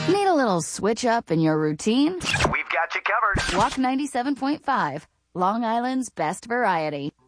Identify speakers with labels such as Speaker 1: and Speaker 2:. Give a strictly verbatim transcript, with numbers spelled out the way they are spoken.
Speaker 1: Need a little switch up in your routine?
Speaker 2: We've got you covered.
Speaker 1: Walk ninety-seven point five, Long Island's best variety.